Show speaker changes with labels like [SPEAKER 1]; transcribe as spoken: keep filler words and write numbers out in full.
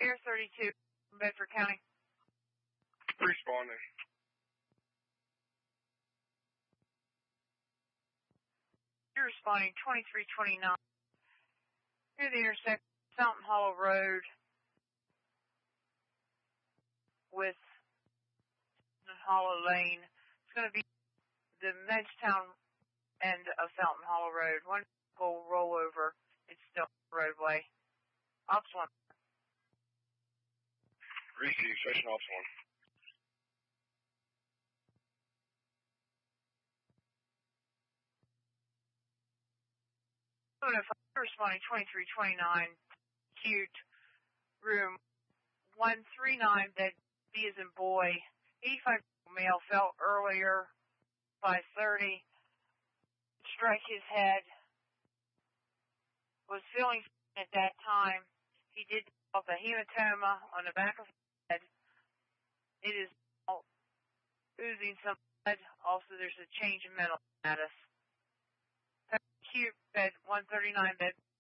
[SPEAKER 1] Air thirty-two, Bedford County.
[SPEAKER 2] Responding.
[SPEAKER 1] You're responding twenty-three twenty-nine. Near the intersection of Fountain Hollow Road with Fountain Hollow Lane. It's going to be the Medstown end of Fountain Hollow Road. One vehicle roll over. It's still on the roadway. Ops one.
[SPEAKER 2] Receive, station Ops one.
[SPEAKER 1] Responding twenty-three twenty-nine, cute, room one three nine, bed B as in boy, eighty-five male, fell earlier by thirty, strike his head, was feeling at that time. He did develop a hematoma on the back of his head. It is oozing some blood. Also, there's a change in mental status. Cute, bed one thirty-nine, bed